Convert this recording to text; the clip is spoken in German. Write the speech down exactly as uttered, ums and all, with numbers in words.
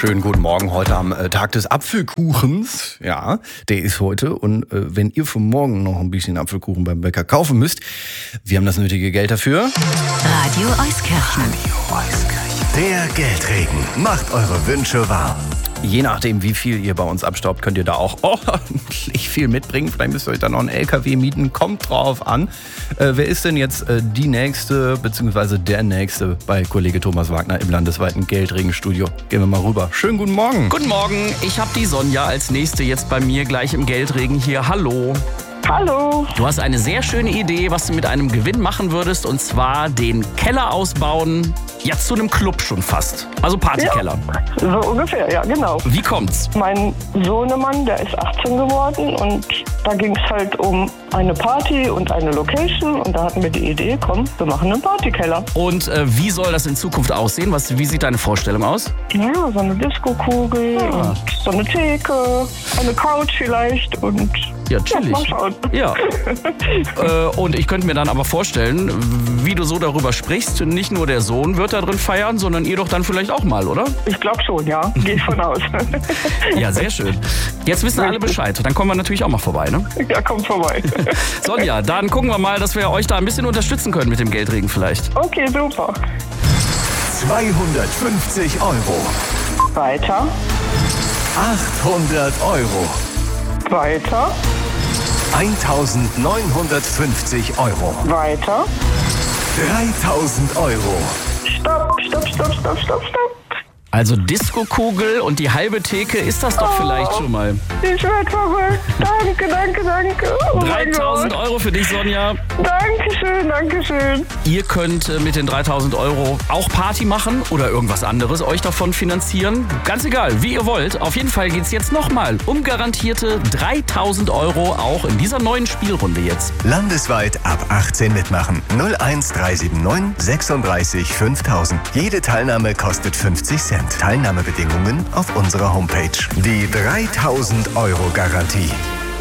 Schönen guten Morgen heute am äh, Tag des Apfelkuchens. Ja, der ist heute. Und äh, wenn ihr für morgen noch ein bisschen Apfelkuchen beim Bäcker kaufen müsst, wir haben das nötige Geld dafür. Radio Euskirchen. Radio Euskirchen. Der Geldregen macht eure Wünsche wahr. Je nachdem, wie viel ihr bei uns abstaubt, könnt ihr da auch ordentlich viel mitbringen. Vielleicht müsst ihr euch dann noch einen L K W mieten. Kommt drauf an. Äh, wer ist denn jetzt äh, die Nächste, beziehungsweise der Nächste bei Kollege Thomas Wagner im landesweiten Geldregenstudio? Gehen wir mal rüber. Schönen guten Morgen. Guten Morgen, ich habe die Sonja als Nächste jetzt bei mir gleich im Geldregen hier. Hallo. Hallo. Du hast eine sehr schöne Idee, was du mit einem Gewinn machen würdest, und zwar den Keller ausbauen, ja zu einem Club schon fast. Also Partykeller. Ja, so ungefähr, ja genau. Wie kommt's? Mein Sohnemann, der ist achtzehn geworden und da ging es halt um eine Party und eine Location und da hatten wir die Idee, komm, wir machen einen Partykeller. Und äh, wie soll das in Zukunft aussehen? Was, wie sieht deine Vorstellung aus? Ja, so eine Disco-Kugel Ah. und so eine Theke, eine Couch vielleicht und Ja, chillig. mal schauen. Ja. äh, und ich könnte mir dann aber vorstellen, wie du so darüber sprichst, nicht nur der Sohn wird da drin feiern, sondern ihr doch dann vielleicht auch mal, oder? Ich glaube schon, ja. Gehe ich von aus. Ja, sehr schön. Jetzt wissen alle Bescheid. Dann kommen wir natürlich auch mal vorbei, ne? Ja, kommt vorbei. Sonja, dann gucken wir mal, dass wir euch da ein bisschen unterstützen können mit dem Geldregen vielleicht. Okay, super. zweihundertfünfzig Euro. Weiter, achthundert Euro. weiter, eintausendneunhundertfünfzig Euro. weiter. dreitausend Euro. Stopp, stopp, stopp, stopp, stopp, stopp. Also Disco-Kugel und die halbe Theke, ist das doch vielleicht schon mal. Ich werde verrückt. Danke, danke, danke. Oh mein dreitausend Gott. Euro für dich, Sonja. Dankeschön, Dankeschön. Ihr könnt äh, mit den dreitausend Euro auch Party machen oder irgendwas anderes euch davon finanzieren. Ganz egal, wie ihr wollt. Auf jeden Fall geht's jetzt nochmal um garantierte dreitausend Euro auch in dieser neuen Spielrunde jetzt. Landesweit ab achtzehn mitmachen. null eins drei sieben neun sechsunddreißig fünftausend. Jede Teilnahme kostet fünfzig Cent. Teilnahmebedingungen auf unserer Homepage. Die dreitausend Euro Garantie.